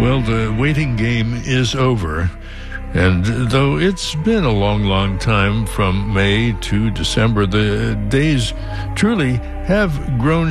Well, the waiting game is over. And though it's been a long, long time from May to December, the days truly have grown